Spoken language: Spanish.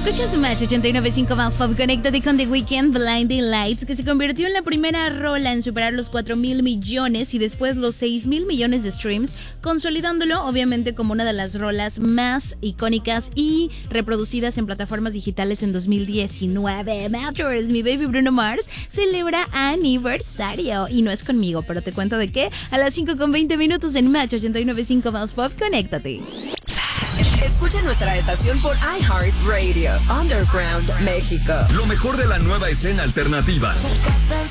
Escuchas Match 89.5 más pop. Conéctate con The Weeknd, Blinding Lights, que se convirtió en la primera rola en superar los 4,000 millones y después los 6,000 millones de streams, consolidándolo obviamente como una de las rolas más icónicas y reproducidas en plataformas digitales en 2019. Matchers, mi baby Bruno Mars celebra aniversario y no es conmigo, pero te cuento de qué a las 5:20 en Match 89.5 más pop. Conéctate. Escucha nuestra estación por iHeartRadio, Underground, México. Lo mejor de la nueva escena alternativa.